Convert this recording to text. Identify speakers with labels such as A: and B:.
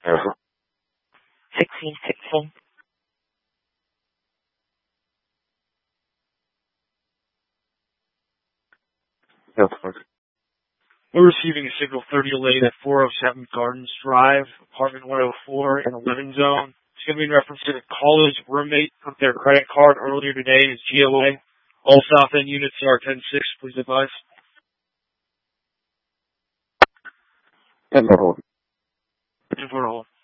A: 1616. We're receiving a signal 3008 at 407 Gardens Drive, apartment 104 in the living zone. It's going to be in reference to the caller's roommate put their credit card earlier today in his GOA. All South End units are 10-6, please advise.
B: 10-4 hold.
A: 10-4 hold.